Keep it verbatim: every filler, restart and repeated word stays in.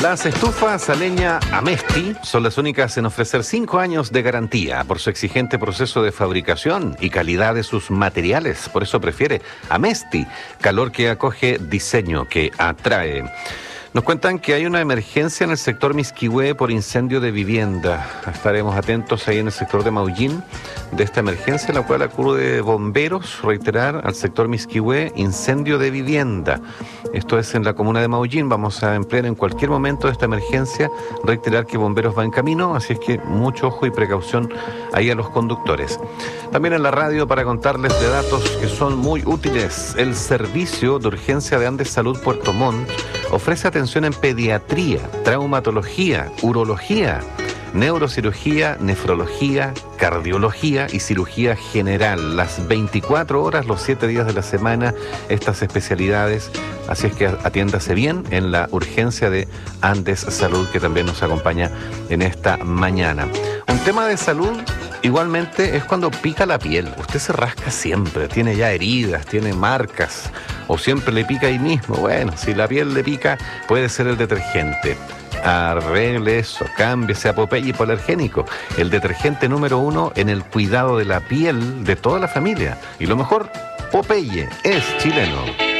Las estufas a leña Amesti son las únicas en ofrecer cinco años de garantía por su exigente proceso de fabricación y calidad de sus materiales. Por eso prefiere Amesti, calor que acoge, diseño que atrae. Nos cuentan que hay una emergencia en el sector Misquihue por incendio de vivienda. Estaremos atentos ahí en el sector de Maullín de esta emergencia, la cual acude bomberos, reiterar, al sector Misquihue, incendio de vivienda. Esto es en la comuna de Maullín. Vamos a emplear en cualquier momento esta emergencia, reiterar que bomberos va en camino, así es que mucho ojo y precaución ahí a los conductores. También en la radio para contarles de datos que son muy útiles. El Servicio de Urgencia de Andes Salud Puerto Montt ofrece atención en pediatría, traumatología, urología, neurocirugía, nefrología, cardiología y cirugía general. Las veinticuatro horas, los siete días de la semana, estas especialidades. Así es que atiéndase bien en la urgencia de Andes Salud, que también nos acompaña en esta mañana. Un tema de salud igualmente es cuando pica la piel. Usted se rasca siempre, tiene ya heridas, tiene marcas, o siempre le pica ahí mismo. Bueno, si la piel le pica, puede ser el detergente. Arregle eso, cámbiese a Popeye hipoalergénico, el detergente número uno en el cuidado de la piel de toda la familia. Y lo mejor, Popeye es chileno.